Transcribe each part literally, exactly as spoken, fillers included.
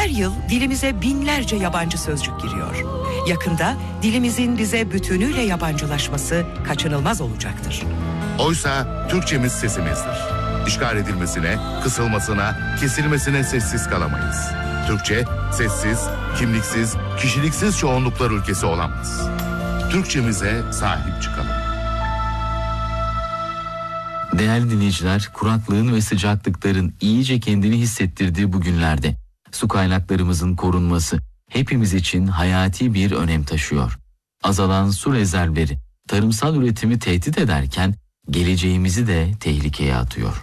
Her yıl dilimize binlerce yabancı sözcük giriyor. Yakında dilimizin bize bütünüyle yabancılaşması kaçınılmaz olacaktır. Oysa Türkçemiz sesimizdir. İşgal edilmesine, kısılmasına, kesilmesine sessiz kalamayız. Türkçe, sessiz, kimliksiz, kişiliksiz çoğunluklar ülkesi olamaz. Türkçemize sahip çıkalım. Değerli dinleyiciler, kuraklığın ve sıcaklıkların iyice kendini hissettirdiği bu günlerde su kaynaklarımızın korunması hepimiz için hayati bir önem taşıyor. Azalan su rezervleri tarımsal üretimi tehdit ederken geleceğimizi de tehlikeye atıyor.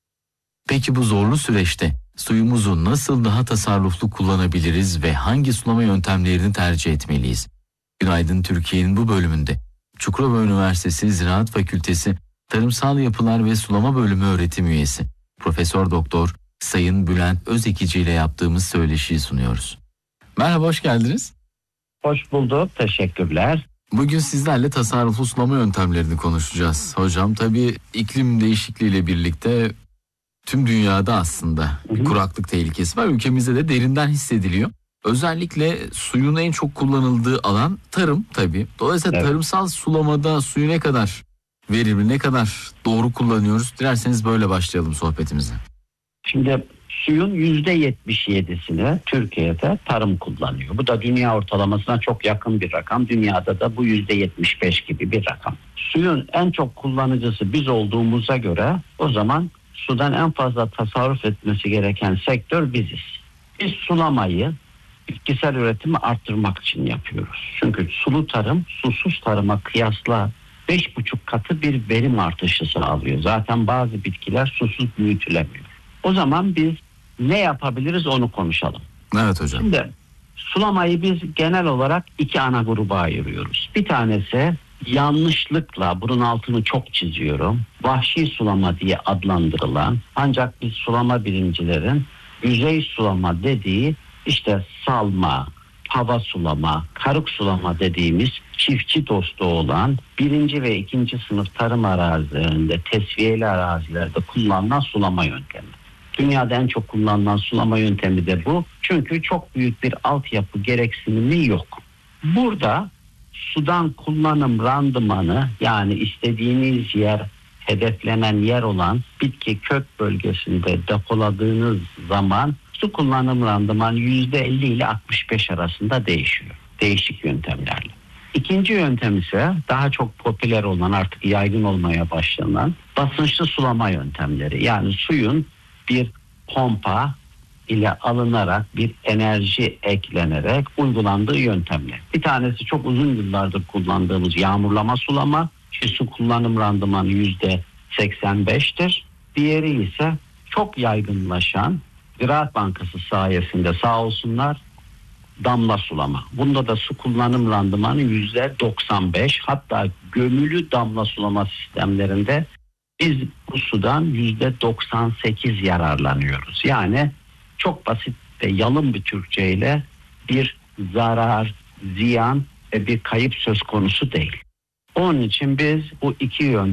Peki bu zorlu süreçte suyumuzu nasıl daha tasarruflu kullanabiliriz ve hangi sulama yöntemlerini tercih etmeliyiz? Günaydın Türkiye'nin bu bölümünde Çukurova Üniversitesi Ziraat Fakültesi Tarımsal Yapılar ve Sulama Bölümü öğretim üyesi Profesör Doktor Sayın Bülent Özekici ile yaptığımız söyleşiyi sunuyoruz. Merhaba, hoş geldiniz. Hoş bulduk, teşekkürler. Bugün sizlerle tasarruflu sulama yöntemlerini konuşacağız. Hocam tabii iklim değişikliğiyle birlikte tüm dünyada aslında Hı hı. bir kuraklık tehlikesi var. Ülkemizde de derinden hissediliyor. Özellikle suyun en çok kullanıldığı alan tarım tabii. Dolayısıyla Evet. tarımsal sulamada suyu ne kadar verimli, ne kadar doğru kullanıyoruz? Dilerseniz böyle başlayalım sohbetimize. Şimdi suyun yüzde yetmiş yedisini Türkiye'de tarım kullanıyor. Bu da dünya ortalamasına çok yakın bir rakam. Dünyada da bu yüzde yetmiş beş gibi bir rakam. Suyun en çok kullanıcısı biz olduğumuza göre o zaman sudan en fazla tasarruf etmesi gereken sektör biziz. Biz sulamayı bitkisel üretimi arttırmak için yapıyoruz. Çünkü sulu tarım susuz tarıma kıyasla beş buçuk katı bir verim artışı sağlıyor. Zaten bazı bitkiler susuz büyütülemiyor. O zaman biz ne yapabiliriz onu konuşalım. Evet hocam. Şimdi sulamayı biz genel olarak iki ana gruba ayırıyoruz. Bir tanesi yanlışlıkla, bunun altını çok çiziyorum, vahşi sulama diye adlandırılan, ancak biz sulama bilimcilerin yüzey sulama dediği işte salma, hava sulama, karık sulama dediğimiz çiftçi dostu olan birinci ve ikinci sınıf tarım arazilerinde, tesviyeli arazilerde kullanılan sulama yöntemi. Dünyada en çok kullanılan sulama yöntemi de bu. Çünkü çok büyük bir altyapı gereksinimi yok. Burada sudan kullanım randımanı, yani istediğiniz yer, hedeflenen yer olan bitki kök bölgesinde depoladığınız zaman su kullanım randımanı yüzde elli ile altmış beş arasında değişiyor. Değişik yöntemlerle. İkinci yöntem ise daha çok popüler olan, artık yaygın olmaya başlanan basınçlı sulama yöntemleri. Yani suyun bir pompa ile alınarak bir enerji eklenerek uygulandığı yöntemler. Bir tanesi çok uzun yıllardır kullandığımız yağmurlama sulama. Ki su kullanım randımanı yüzde seksen beştir. Diğeri ise çok yaygınlaşan, Ziraat Bankası sayesinde sağ olsunlar, damla sulama. Bunda da su kullanım randımanı yüzde doksan beş. Hatta gömülü damla sulama sistemlerinde biz bu sudan yüzde doksan sekiz yararlanıyoruz. Yani çok basit ve yalın bir Türkçeyle bir zarar, ziyan ve bir kayıp söz konusu değil. Onun için biz bu iki yöntem